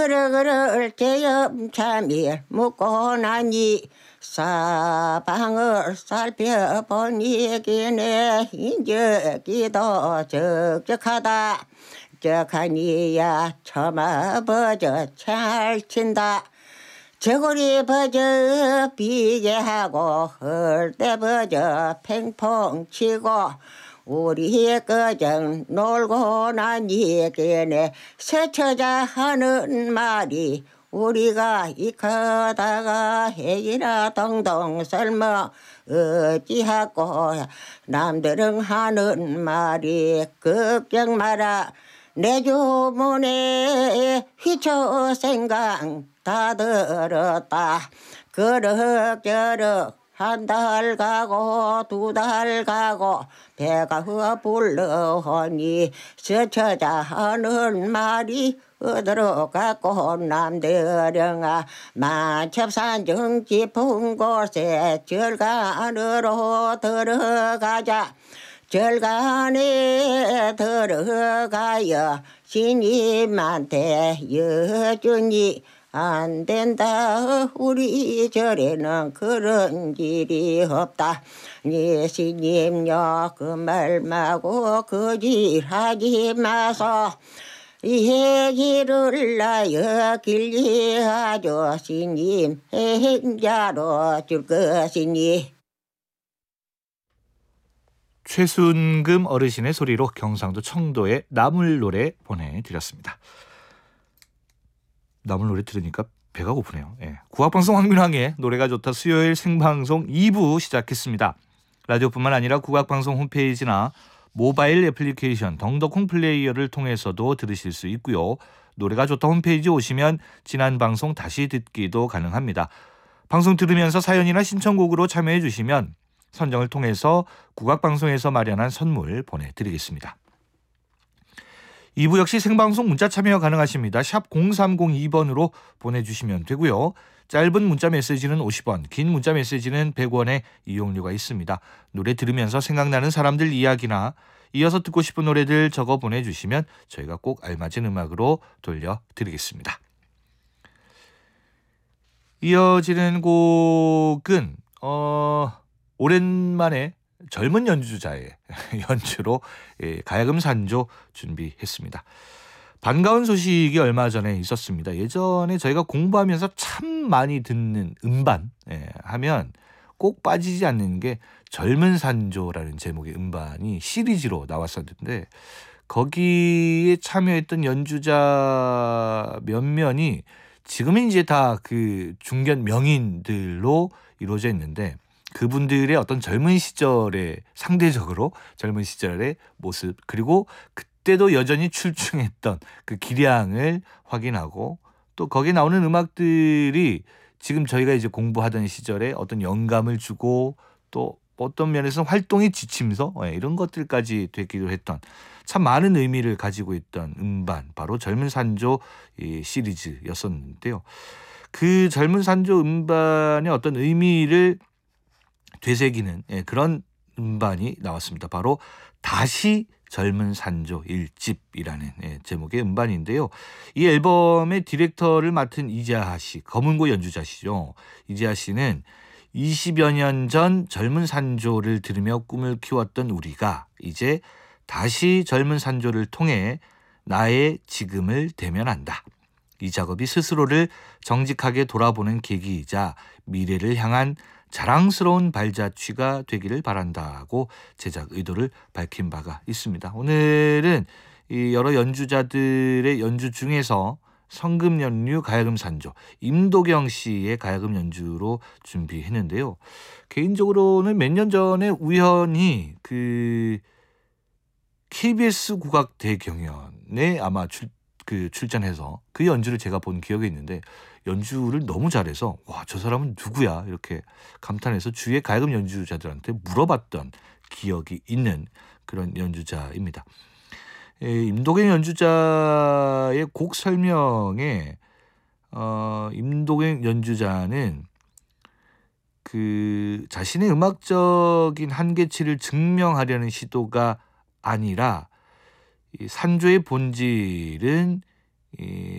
그를 제염참일 묻고 나니 사방을 살펴보니 기네 인적이도 적적하다. 적하니야 처마 버져 찰친다. 저고리 버져 비계하고 헐대 버져 팽팽 치고 우리 그정 놀고 나니 걔네 세처자 하는 말이 우리가 이커다가 해이나 동동 설머 어찌하고 남들은 하는 말이 걱정 마라. 내 주문에 휘초 생각 다 들었다. 그럭저럭 한 달 가고 두 달 가고 배가 불러오니 스쳐자 하는 말이 어디로 갔고 남들영아 만첩산중 깊은 곳에 절간으로 들어가자. 절간에 들어가여 신님한테 여쭈니 안 된다. 우리 절에는 그런 일이 없다. 니 스님요 그 말 마고 거짓하지 마소. 이 얘기를 나여 길리하죠. 스님 행자로 줄 것이니. 최순금 어르신의 소리로 경상도 청도의 나물노래 보내드렸습니다. 나물노래 들으니까 배가 고프네요. 예. 국악방송 황민왕의 노래가 좋다 수요일 생방송 2부 시작했습니다. 라디오뿐만 아니라 국악방송 홈페이지나 모바일 애플리케이션 덩덕콩 플레이어를 통해서도 들으실 수 있고요. 노래가 좋다 홈페이지 오시면 지난 방송 다시 듣기도 가능합니다. 방송 들으면서 사연이나 신청곡으로 참여해 주시면 선정을 통해서 국악방송에서 마련한 선물 보내드리겠습니다. 2부 역시 생방송 문자 참여 가능하십니다. 샵 0302번으로 보내주시면 되고요. 짧은 문자 메시지는 50원, 긴 문자 메시지는 100원의 이용료가 있습니다. 노래 들으면서 생각나는 사람들 이야기나 이어서 듣고 싶은 노래들 적어 보내주시면 저희가 꼭 알맞은 음악으로 돌려드리겠습니다. 이어지는 곡은 오랜만에 젊은 연주자의 연주로 가야금 산조 준비했습니다. 반가운 소식이 얼마 전에 있었습니다. 예전에 저희가 공부하면서 참 많이 듣는 음반 하면 꼭 빠지지 않는 게 젊은 산조라는 제목의 음반이 시리즈로 나왔었는데 거기에 참여했던 연주자 몇몇이 지금은 이제 다 그 중견 명인들로 이루어져 있는데 그분들의 어떤 젊은 시절의 상대적으로 젊은 시절의 모습 그리고 그때도 여전히 출중했던 그 기량을 확인하고 또 거기에 나오는 음악들이 지금 저희가 이제 공부하던 시절에 어떤 영감을 주고 또 어떤 면에서 활동의 지침서 이런 것들까지 되기도 했던 참 많은 의미를 가지고 있던 음반 바로 젊은 산조 시리즈였었는데요. 그 젊은 산조 음반의 어떤 의미를 되새기는 그런 음반이 나왔습니다. 바로 다시 젊은 산조 1집이라는 제목의 음반인데요. 이 앨범의 디렉터를 맡은 이재하 씨, 검은고 연주자시죠. 이재하 씨는 20여 년 전 젊은 산조를 들으며 꿈을 키웠던 우리가 이제 다시 젊은 산조를 통해 나의 지금을 대면한다. 이 작업이 스스로를 정직하게 돌아보는 계기이자 미래를 향한 자랑스러운 발자취가 되기를 바란다고 제작 의도를 밝힌 바가 있습니다. 오늘은 이 여러 연주자들의 연주 중에서 성금연류 가야금 산조 임도경 씨의 가야금 연주로 준비했는데요. 개인적으로는 몇 년 전에 우연히 그 KBS 국악 대경연에 아마 출전해서 그 연주를 제가 본 기억이 있는데 연주를 너무 잘해서 와, 저 사람은 누구야 이렇게 감탄해서 주위의 가야금 연주자들한테 물어봤던 기억이 있는 그런 연주자입니다. 임도경 연주자의 곡 설명에 임도경 연주자는 그 자신의 음악적인 한계치를 증명하려는 시도가 아니라 이 산조의 본질은